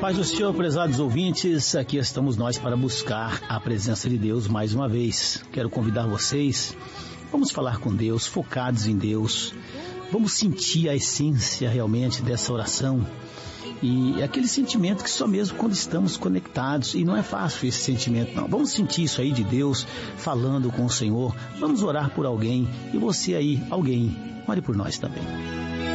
Paz do Senhor, prezados ouvintes, aqui estamos nós para buscar a presença de Deus mais uma vez. Quero convidar vocês, vamos falar com Deus, focados em Deus, vamos sentir a essência realmente dessa oração. E é aquele sentimento que só mesmo quando estamos conectados, e não é fácil esse sentimento não, vamos sentir isso aí de Deus, falando com o Senhor, vamos orar por alguém, e você aí, alguém, ore por nós também.